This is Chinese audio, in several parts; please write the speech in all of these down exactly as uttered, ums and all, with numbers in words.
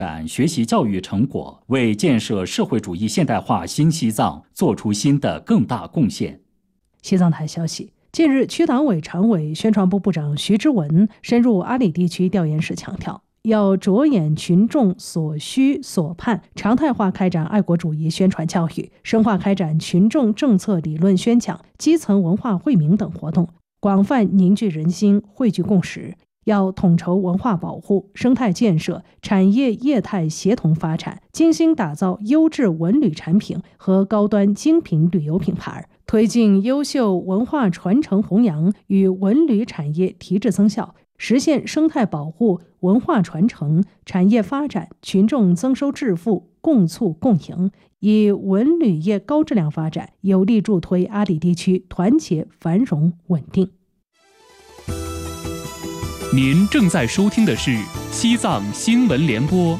展学习教育成果，为建设社会主义现代化新西藏做出新的更大贡献。 西藏台消息，近日区党委常委、宣传部部长徐之文深入阿里地区调研时强调，要着眼群众所需所盼，常态化开展爱国主义宣传教育，深化开展群众政策理论宣讲、基层文化惠民等活动，广泛凝聚人心，汇聚共识。要统筹文化保护、生态建设、产业业态协同发展，精心打造优质文旅产品和高端精品旅游品牌，推进优秀文化传承弘扬与文旅产业提质增效，实现生态保护、文化传承、产业发展、群众增收致富共促共赢，以文旅业高质量发展有力助推阿里地区团结繁荣稳定。 您正在收听的是西藏新闻联播。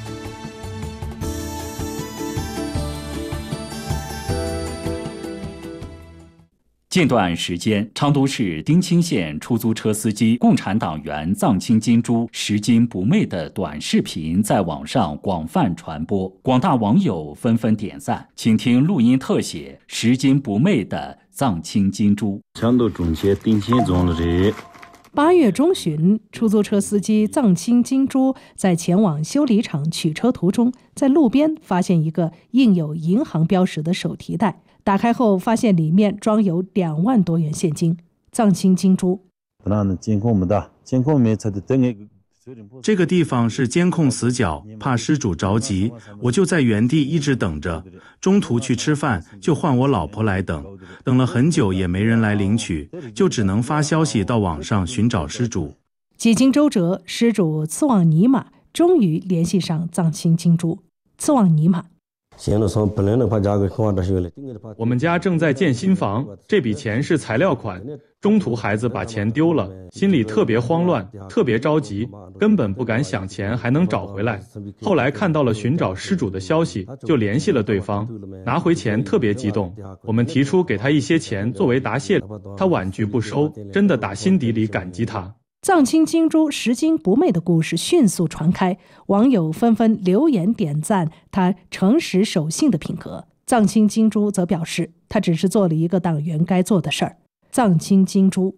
近段时间，昌都市丁清县出租车司机共产党员藏青金珠拾金不昧的短视频在网上广泛传播，广大网友纷纷点赞。请听录音特写：拾金不昧的藏青金珠。 昌都中县丁清中的这。 八月中旬，出租车司机藏青金珠在前往修理厂取车途中，在路边发现一个印有银行标识的手提袋，打开后发现里面装有两万多元现金。藏青金珠， 这个地方是监控死角，怕失主着急，我就在原地一直等着。中途去吃饭，就换我老婆来等，等了很久也没人来领取，就只能发消息到网上寻找失主。 几经周折，失主次旺尼玛终于联系上藏青金珠。次旺尼玛， 我们家正在建新房，这笔钱是材料款，中途孩子把钱丢了，心里特别慌乱，特别着急，根本不敢想钱还能找回来。后来看到了寻找失主的消息，就联系了对方，拿回钱特别激动。我们提出给他一些钱作为答谢，他婉拒不收，真的打心底里感激他。 藏青金珠拾金不昧的故事迅速传开，网友纷纷留言点赞他诚实守信的品格。藏青金珠则表示，他只是做了一个党员该做的事儿。藏青金珠，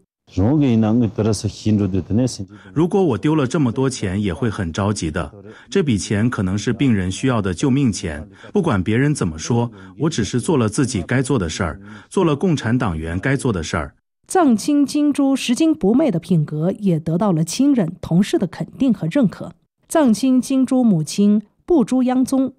如果我丢了这么多钱，也会很着急的。这笔钱可能是病人需要的救命钱，不管别人怎么说，我只是做了自己该做的事儿，做了共产党员该做的事儿。 藏青金珠拾金不昧的品格也得到了亲人、同事的肯定和认可。藏青金珠母亲布珠央宗，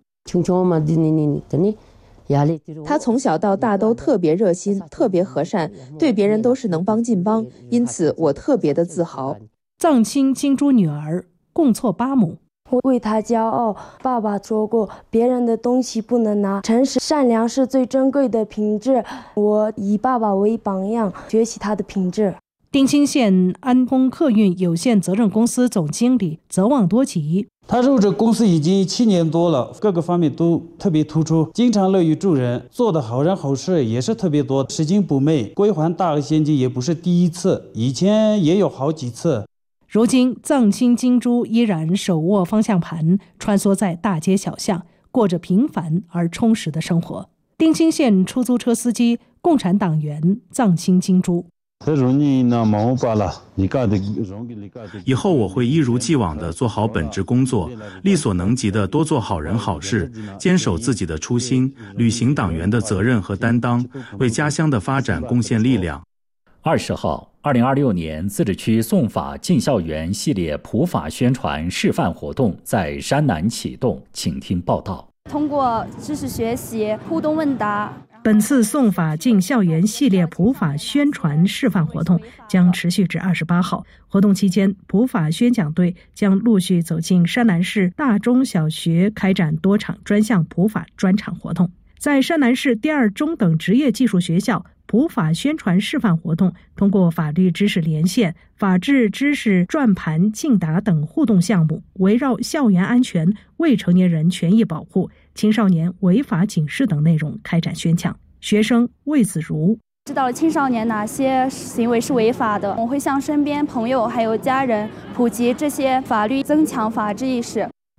他从小到大都特别热心，特别和善，对别人都是能帮尽帮，因此我特别的自豪。 藏青金珠女儿贡措巴姆， 我为他骄傲。爸爸说过，别人的东西不能拿，诚实善良是最珍贵的品质。我以爸爸为榜样，学习他的品质。 丁清县安丰客运有限责任公司总经理泽旺多吉， 他入职公司已经七年多了，各个方面都特别突出，经常乐于助人，做的好人好事也是特别多，拾金不昧，归还大额现金也不是第一次，以前也有好几次。 如今藏青金珠依然手握方向盘，穿梭在大街小巷，过着平凡而充实的生活。丁清县出租车司机共产党员藏青金珠， 以后我会一如既往地做好本职工作，力所能及的多做好人好事，坚守自己的初心，履行党员的责任和担当，为家乡的发展贡献力量。 二十号，二零二六年自治区诵法进校园系列普法宣传示范活动在山南启动，请听报道。 通过知识学习、互动问答。 本次诵法进校园系列普法宣传示范活动将持续至二十八号。活动期间，普法宣讲队将陆续走进山南市大中小学，开展多场专项普法专场活动。在山南市第二中等职业技术学校，普法宣传示范活动通过法律知识连线、法治知识转盘竞答等互动项目，围绕校园安全、未成年人权益保护、青少年违法警示等内容开展宣讲。学生魏子如， 知道了青少年哪些行为是违法的，我会向身边朋友还有家人普及这些法律，增强法治意识。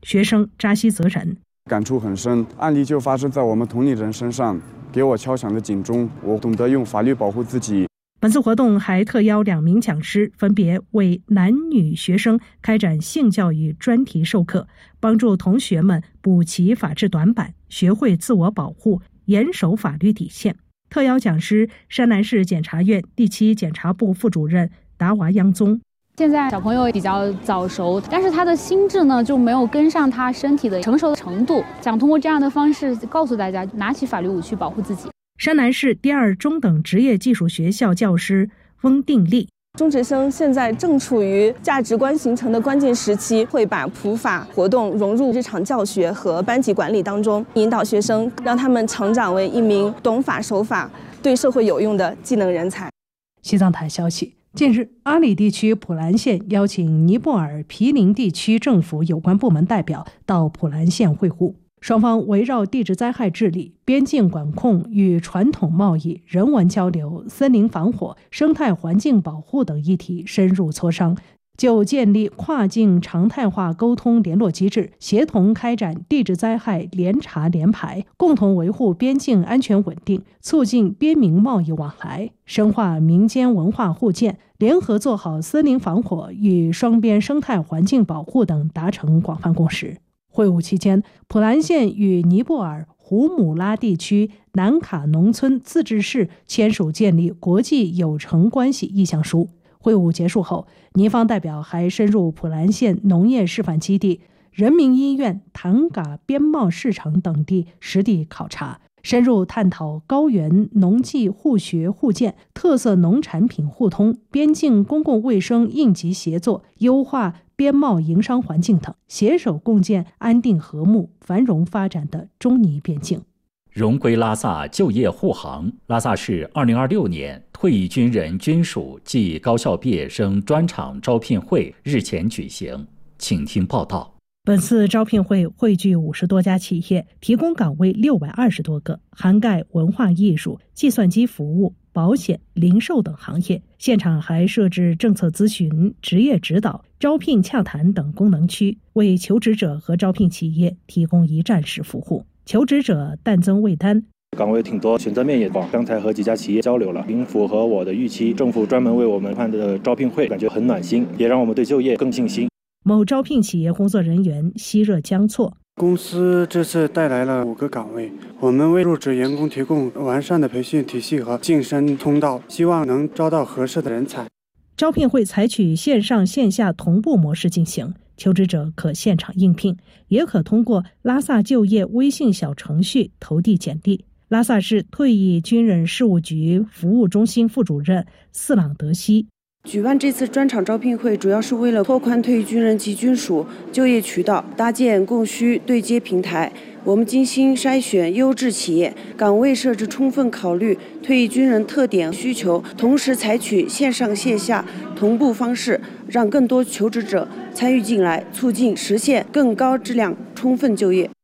学生扎西泽仁感触很深，案例就发生在我们同龄人身上，给我敲响了警钟，我懂得用法律保护自己。 本次活动还特邀两名讲师，分别为男女学生开展性教育专题授课，帮助同学们补齐法治短板，学会自我保护，严守法律底线。特邀讲师山南市检察院第七检察部副主任达娃央宗。 现在小朋友比较早熟，但是他的心智呢就没有跟上他身体的成熟的程度，想通过这样的方式告诉大家，拿起法律武器保护自己。 山南市第二中等职业技术学校教师翁定力， 中职生现在正处于价值观形成的关键时期，会把普法活动融入日常教学和班级管理当中，引导学生，让他们成长为一名懂法守法、对社会有用的技能人才。 西藏台消息，近日，阿里地区普兰县邀请尼泊尔毗邻地区政府有关部门代表到普兰县会晤。双方围绕地质灾害治理、边境管控与传统贸易、人文交流、森林防火、生态环境保护等议题深入磋商，就建立跨境常态化沟通联络机制，协同开展地质灾害联查联排，共同维护边境安全稳定，促进边民贸易往来，深化民间文化互鉴，联合做好森林防火与双边生态环境保护等达成广泛共识。会晤期间，普兰县与尼泊尔胡姆拉地区南卡农村自治市签署建立国际友城关系意向书。会晤结束后，尼方代表还深入普兰县农业示范基地、人民医院、唐嘎边贸市场等地实地考察，深入探讨高原农技互学互鉴、特色农产品互通、边境公共卫生应急协作、优化边贸营商环境等，携手共建安定和睦、繁荣发展的中尼边境。 荣归拉萨就业护航，拉萨市二零二六年退役军人军属暨高校毕业生专场招聘会日前举行，请听报道。 本次招聘会汇聚五十多家企业，提供岗位六百二十多个，涵盖文化艺术、计算机服务、保险、零售等行业。现场还设置政策咨询、职业指导、招聘洽谈等功能区，为求职者和招聘企业提供一站式服务。求职者但增未单， 岗位挺多，选择面也广。刚才和几家企业交流了，挺符合我的预期。政府专门为我们办的招聘会，感觉很暖心，也让我们对就业更信心。 某招聘企业工作人员吸热江措， 公司这次带来了五个岗位，我们为入职员工提供完善的培训体系和晋升通道，希望能招到合适的人才。 招聘会采取线上线下同步模式进行，求职者可现场应聘，也可通过拉萨就业微信小程序投递简历。拉萨市退役军人事务局服务中心副主任斯朗德西， 举办这次专场招聘会，主要是为了拓宽退役军人及军属就业渠道，搭建供需对接平台。我们精心筛选优质企业，岗位设置充分考虑退役军人特点需求，同时采取线上线下同步方式，让更多求职者参与进来，促进实现更高质量充分就业。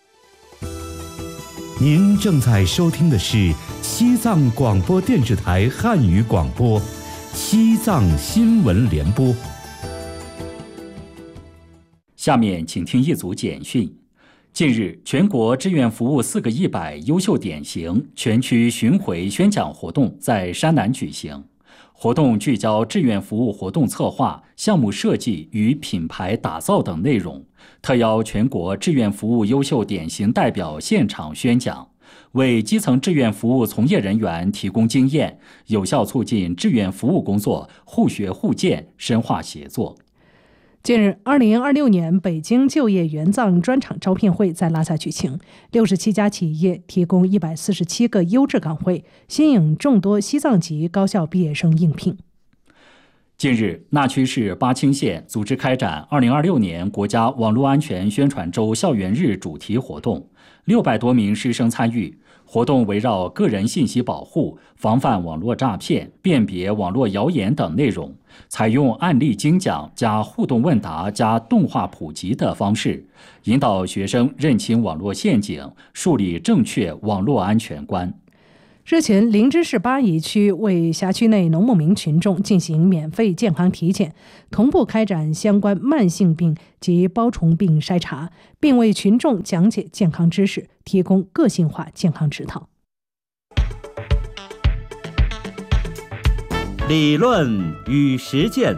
您正在收听的是西藏广播电视台汉语广播《西藏新闻联播》。 下面请听一组简讯。近日，全国志愿服务四个一百优秀典型全区巡回宣讲活动在山南举行。活动聚焦志愿服务活动策划、项目设计与品牌打造等内容，特邀全国志愿服务优秀典型代表现场宣讲，为基层志愿服务从业人员提供经验，有效促进志愿服务工作互学互鉴、深化协作。 近日，二零二六年北京就业援藏专场招聘会在拉萨举行，六十七家企业提供一百四十七个优质岗位，吸引众多西藏籍高校毕业生应聘。 近日，那曲市巴青县组织开展二零二六年国家网络安全宣传周校园日主题活动，六百多名师生参与。活动围绕个人信息保护、防范网络诈骗、辨别网络谣言等内容，采用案例精讲加互动问答加动画普及的方式，引导学生认清网络陷阱，树立正确网络安全观。 日前，林芝市八乙区为辖区内农牧民群众进行免费健康体检，同步开展相关慢性病及包虫病筛查，并为群众讲解健康知识，提供个性化健康指导。 理论与实践。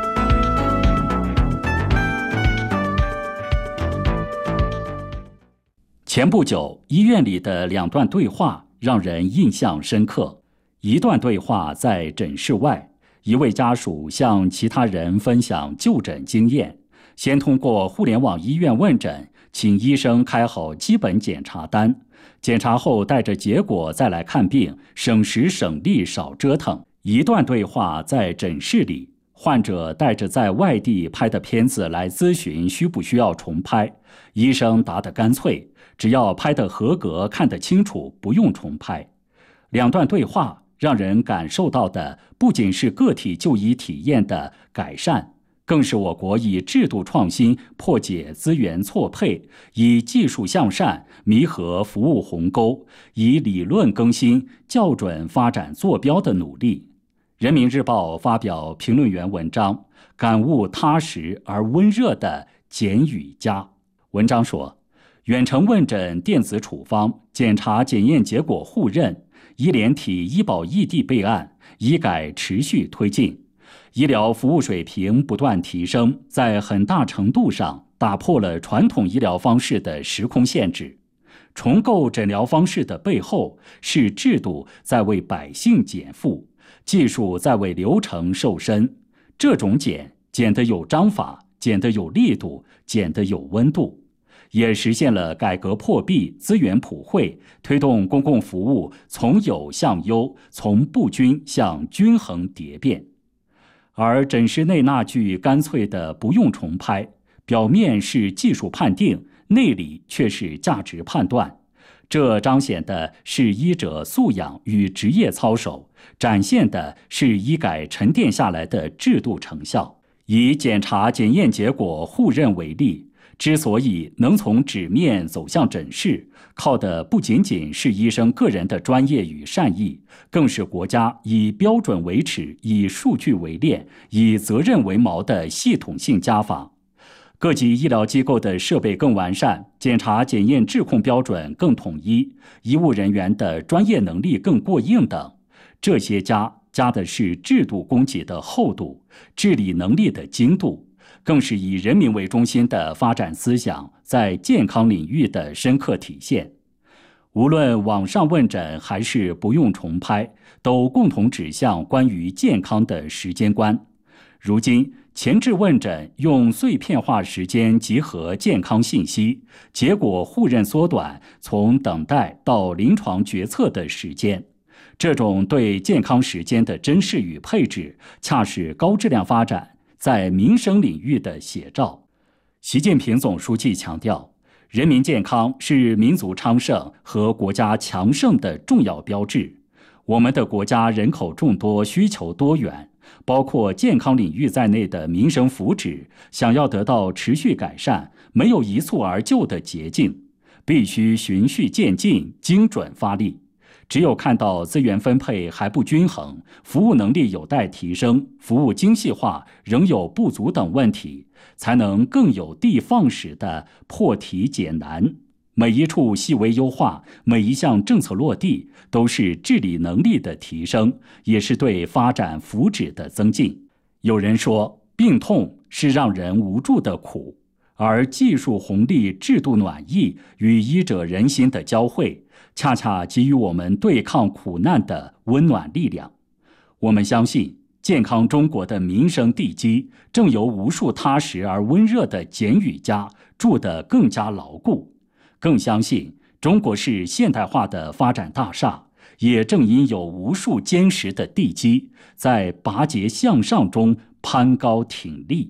前不久，医院里的两段对话让人印象深刻。一段对话在诊室外，一位家属向其他人分享就诊经验，先通过互联网医院问诊，请医生开好基本检查单，检查后带着结果再来看病，省时省力少折腾。一段对话在诊室里，患者带着在外地拍的片子来咨询需不需要重拍，医生答得干脆，只要拍得合格看得清楚，不用重拍。两段对话让人感受到的不仅是个体就医体验的改善，更是我国以制度创新破解资源错配，以技术向善弥合服务鸿沟，以理论更新校准发展坐标的努力。人民日报发表评论员文章，感悟踏实而温热的简与家。文章说，远程问诊、电子处方、检查检验结果互认、医联体医保异地备案、医改持续推进，医疗服务水平不断提升，在很大程度上打破了传统医疗方式的时空限制。重构诊疗方式的背后，是制度在为百姓减负，技术在为流程瘦身。这种减，减得有章法，减得有力度，减得有温度，也实现了改革破壁、资源普惠，推动公共服务从有向优，从不均向均衡蝶变。而诊室内那句干脆的不用重拍，表面是技术判定，内里却是价值判断。这彰显的是医者素养与职业操守，展现的是医改沉淀下来的制度成效。以检查检验结果互认为例，之所以能从纸面走向诊室，靠的不仅仅是医生个人的专业与善意，更是国家以标准为尺、以数据为链、以责任为锚的系统性家访。各级医疗机构的设备更完善，检查检验质控标准更统一，医务人员的专业能力更过硬等，这些加加的是制度供给的厚度，治理能力的精度，更是以人民为中心的发展思想在健康领域的深刻体现。无论网上问诊还是不用重拍，都共同指向关于健康的时间观。如今前置问诊用碎片化时间集合健康信息，结果互认缩短从等待到临床决策的时间。这种对健康时间的珍视与配置，恰是高质量发展在民生领域的写照。习近平总书记强调，人民健康是民族昌盛和国家强盛的重要标志。我们的国家人口众多，需求多元，包括健康领域在内的民生福祉，想要得到持续改善，没有一蹴而就的捷径，必须循序渐进，精准发力。只有看到资源分配还不均衡，服务能力有待提升，服务精细化仍有不足等问题，才能更有的放矢地破题解难。每一处细微优化，每一项政策落地，都是治理能力的提升，也是对发展福祉的增进。有人说，病痛是让人无助的苦，而技术红利、制度暖意与医者人心的交汇，恰恰给予我们对抗苦难的温暖力量。我们相信，健康中国的民生地基，正由无数踏实而温热的简与家筑得更加牢固。更相信，中国是现代化的发展大厦，也正因有无数坚实的地基，在拔节向上中攀高挺立。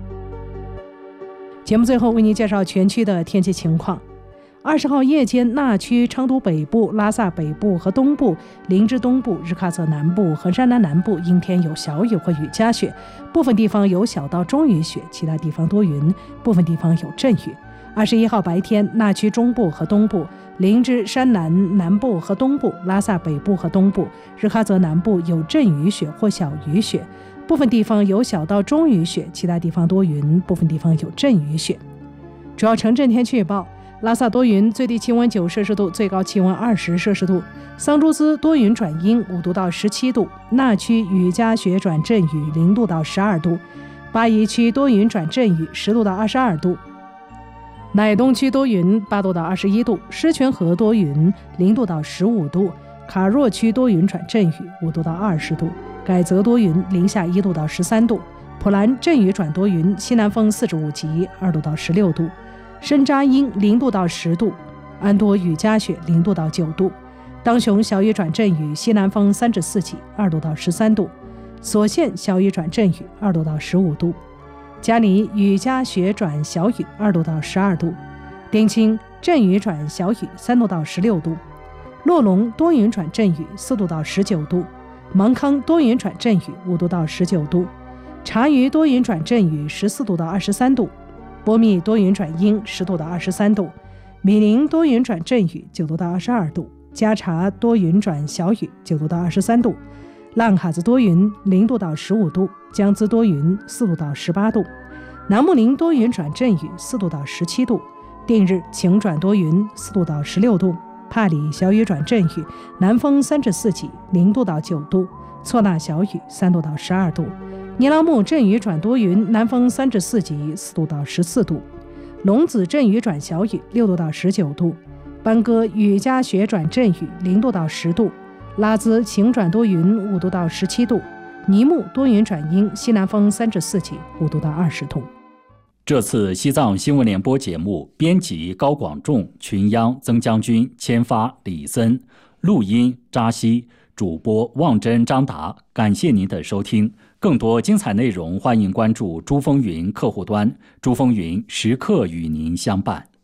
节目最后为您介绍全区的天气情况。二十号夜间，那区、成都北部、拉萨北部和东部、林芝东部、日喀则南部和山南南部阴天有小雨或雨夹雪，部分地方有小到中雨雪，其他地方多云，部分地方有阵雨。 二十一号白天，那曲中部和东部、林芝山南南部和东部、拉萨北部和东部、日喀则南部有阵雨雪或小雨雪，部分地方有小到中雨雪，其他地方多云，部分地方有阵雨雪。主要城镇天气预报：拉萨多云，最低气温九摄氏度，最高气温二十摄氏度；桑珠孜多云转阴，五度到十七度；那曲雨夹雪转阵雨，零度到十二度；巴宜区多云转阵雨，十度到二十二度；乃东区多云，八度到二十一度；狮泉河多云，零度到十五度；卡若区多云转阵雨，五度到二十度；改则多云，零下一度到十三度；普兰阵雨转多云，西南风四至五级，二度到十六度；深扎阴零度到十度；安多雨夹雪，零度到九度；当雄小雨转阵雨，西南风三至四级，二度到十三度；所县小雨转阵雨，二度到十五度；加尼雨夹雪转小雨，二度到十二度；丁清阵雨转小雨，三度到十六度；洛龙多云转阵雨，四度到十九度；芒康多云转阵雨，五度到十九度；察隅多云转阵雨，十四度到二十三度；波密多云转阴，十度到二十三度；米宁多云转阵雨，九度到二十二度；加察多云转小雨，九度到二十三度；浪卡子多云，零度到十五度；江孜多云，四度到十八度；南木宁多云转阵雨，四度到十七度；定日晴转多云，四度到十六度；帕里小雨转阵雨，南风三至四级，零度到九度；错那小雨，三度到十二度；尼拉木阵雨转多云，南风三至四级，四度到十四度；龙子阵雨转小雨，六度到十九度；班戈雨夹雪转阵雨，零度到十度；拉孜晴转多云，五度到十七度；尼木多云转阴，西南风三至四级，五度到二十度。 这次西藏新闻联播节目，编辑高广仲，群央曾将军，签发李森，录音扎西，主播望真、张达。感谢您的收听，更多精彩内容，欢迎关注珠峰云客户端，珠峰云时刻与您相伴。